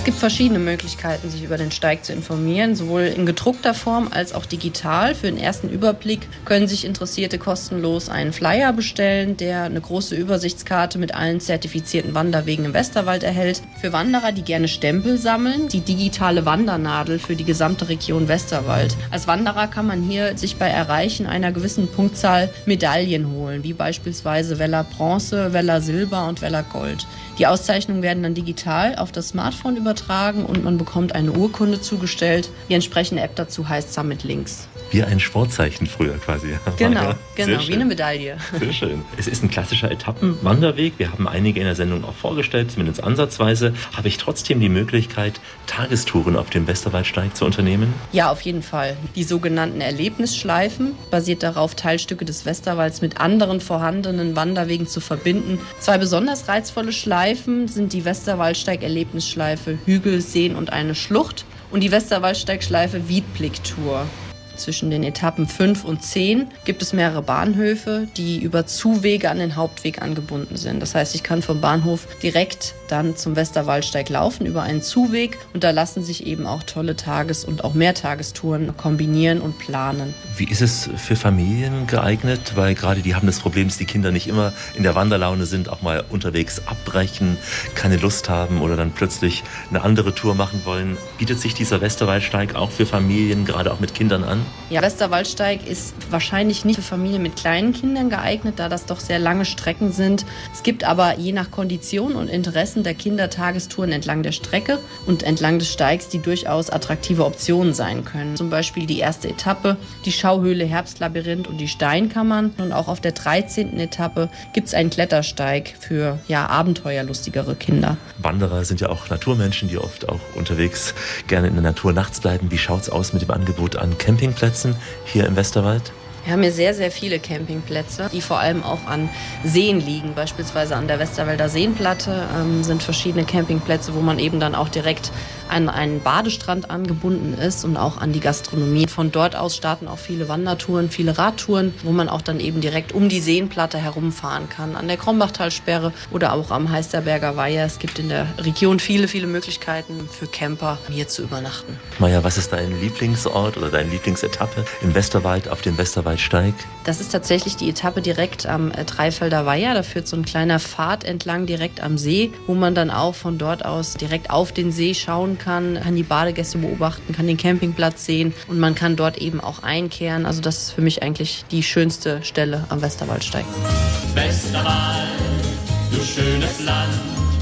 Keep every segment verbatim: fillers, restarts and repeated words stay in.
Es gibt verschiedene Möglichkeiten, sich über den Steig zu informieren, sowohl in gedruckter Form als auch digital. Für den ersten Überblick können sich Interessierte kostenlos einen Flyer bestellen, der eine große Übersichtskarte mit allen zertifizierten Wanderwegen im Westerwald erhält. Für Wanderer, die gerne Stempel sammeln, die digitale Wandernadel für die gesamte Region Westerwald. Als Wanderer kann man hier sich bei Erreichen einer gewissen Punktzahl Medaillen holen, wie beispielsweise Weller Bronze, Weller Silber und Weller Gold. Die Auszeichnungen werden dann digital auf das Smartphone übertragen und man bekommt eine Urkunde zugestellt. Die entsprechende App dazu heißt Summit Links. Wie ein Sportzeichen früher quasi. Genau, ja, genau, wie eine Medaille. Sehr schön. Es ist ein klassischer Etappenwanderweg. Wir haben einige in der Sendung auch vorgestellt, zumindest ansatzweise. Habe ich trotzdem die Möglichkeit, Tagestouren auf dem Westerwaldsteig zu unternehmen? Ja, auf jeden Fall. Die sogenannten Erlebnisschleifen basiert darauf, Teilstücke des Westerwalds mit anderen vorhandenen Wanderwegen zu verbinden. Zwei besonders reizvolle Schleifen sind die Westerwaldsteig-Erlebnisschleife Hügel, Seen und eine Schlucht und die Westerwaldsteig-Schleife Wiedblick-Tour. Zwischen den Etappen fünf und zehn gibt es mehrere Bahnhöfe, die über Zuwege an den Hauptweg angebunden sind. Das heißt, ich kann vom Bahnhof direkt dann zum Westerwaldsteig laufen über einen Zuweg und da lassen sich eben auch tolle Tages- und auch Mehrtagestouren kombinieren und planen. Wie ist es für Familien geeignet? Weil gerade die haben das Problem, dass die Kinder nicht immer in der Wanderlaune sind, auch mal unterwegs abbrechen, keine Lust haben oder dann plötzlich eine andere Tour machen wollen. Bietet sich dieser Westerwaldsteig auch für Familien, gerade auch mit Kindern an? Ja, Westerwaldsteig ist wahrscheinlich nicht für Familien mit kleinen Kindern geeignet, da das doch sehr lange Strecken sind. Es gibt aber je nach Kondition und Interessen der Kinder Tagestouren entlang der Strecke und entlang des Steigs, die durchaus attraktive Optionen sein können. Zum Beispiel die erste Etappe, die Schauhöhle Herbstlabyrinth und die Steinkammern. Und auch auf der dreizehnten Etappe gibt es einen Klettersteig für ja, abenteuerlustigere Kinder. Wanderer sind ja auch Naturmenschen, die oft auch unterwegs gerne in der Natur nachts bleiben. Wie schaut es aus mit dem Angebot an Campingplätzen hier im Westerwald? Wir haben hier sehr, sehr viele Campingplätze, die vor allem auch an Seen liegen. Beispielsweise an der Westerwälder Seenplatte ähm, sind verschiedene Campingplätze, wo man eben dann auch direkt an einen Badestrand angebunden ist und auch an die Gastronomie. Von dort aus starten auch viele Wandertouren, viele Radtouren, wo man auch dann eben direkt um die Seenplatte herumfahren kann. An der Krombachtalsperre oder auch am Heisterberger Weiher. Es gibt in der Region viele, viele Möglichkeiten für Camper, hier zu übernachten. Maja, was ist dein Lieblingsort oder deine Lieblingsetappe im Westerwald auf dem Westerwaldsteig? Das ist tatsächlich die Etappe direkt am äh, Dreifelder Weiher. Da führt so ein kleiner Pfad entlang direkt am See, wo man dann auch von dort aus direkt auf den See schauen kann, kann die Badegäste beobachten, kann den Campingplatz sehen und man kann dort eben auch einkehren. Also das ist für mich eigentlich die schönste Stelle am Westerwaldsteig. Westerwald, du schönes Land,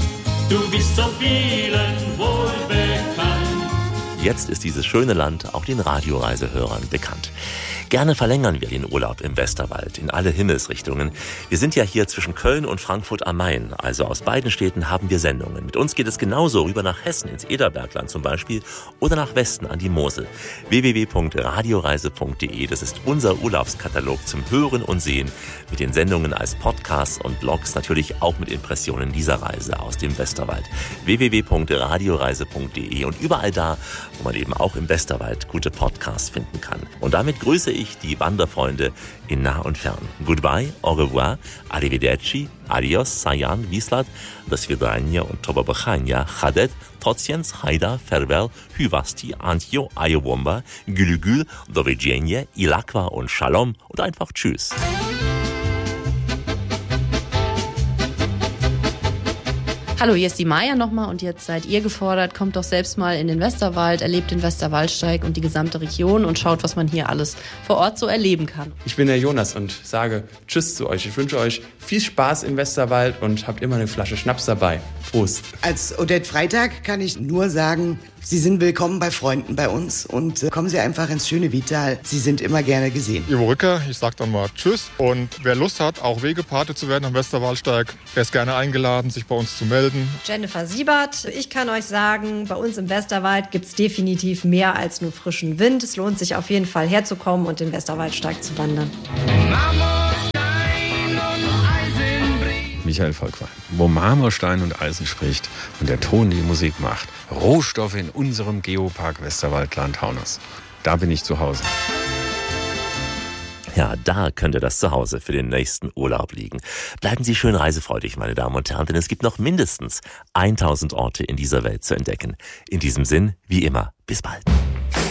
du bist so vielen wohlbekannt. Jetzt ist dieses schöne Land auch den Radioreisehörern bekannt. Gerne verlängern wir den Urlaub im Westerwald in alle Himmelsrichtungen. Wir sind ja hier zwischen Köln und Frankfurt am Main, also aus beiden Städten haben wir Sendungen. Mit uns geht es genauso rüber nach Hessen, ins Ederbergland zum Beispiel, oder nach Westen an die Mosel. w w w punkt radioreise punkt d e, das ist unser Urlaubskatalog zum Hören und Sehen, mit den Sendungen als Podcasts und Blogs, natürlich auch mit Impressionen dieser Reise aus dem Westerwald. w w w punkt radioreise punkt d e und überall da, wo man eben auch im Westerwald gute Podcasts finden kann. Und damit grüße ich die Wanderfreunde in nah und fern. Goodbye, au revoir, arrivederci, adios, sayan, vislat, do svidania und tobabachania, chadet, tociens, haida, farewell, hyvasti, antjo, ayobomba, gülügül, do widzenia, ilakwa und shalom und einfach tschüss. Hallo, hier ist die Maja nochmal und jetzt seid ihr gefordert. Kommt doch selbst mal in den Westerwald, erlebt den Westerwaldsteig und die gesamte Region und schaut, was man hier alles vor Ort so erleben kann. Ich bin der Jonas und sage Tschüss zu euch. Ich wünsche euch viel Spaß im Westerwald und habt immer eine Flasche Schnaps dabei. Prost. Als Odette Freitag kann ich nur sagen, Sie sind willkommen bei Freunden bei uns und äh, kommen Sie einfach ins schöne Vital. Sie sind immer gerne gesehen. Ivo Rücker, ich sag dann mal Tschüss. Und wer Lust hat, auch Wegepate zu werden am Westerwaldsteig, der ist gerne eingeladen, sich bei uns zu melden. Jennifer Siebert, ich kann euch sagen, bei uns im Westerwald gibt es definitiv mehr als nur frischen Wind. Es lohnt sich auf jeden Fall herzukommen und den Westerwaldsteig zu wandern. Michael Volkwein, wo Marmorstein und Eisen spricht und der Ton die Musik macht. Rohstoffe in unserem Geopark Westerwaldland Taunus. Da bin ich zu Hause. Ja, da könnte das Zuhause für den nächsten Urlaub liegen. Bleiben Sie schön reisefreudig, meine Damen und Herren, denn es gibt noch mindestens tausend Orte in dieser Welt zu entdecken. In diesem Sinn, wie immer, bis bald.